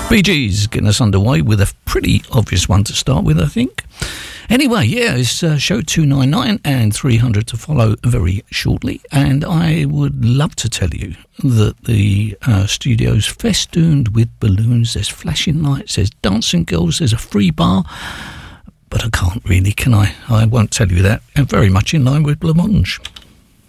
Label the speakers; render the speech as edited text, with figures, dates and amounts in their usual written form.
Speaker 1: Bee Gees getting us underway with a pretty obvious one to start with, I think. Anyway, yeah, it's show 299 and 300 to follow very shortly. And I would love to tell you that the studio's festooned with balloons. There's flashing lights, there's dancing girls, there's a free bar. But I can't really, can I? I won't tell you that. And very much in line with Blancmange.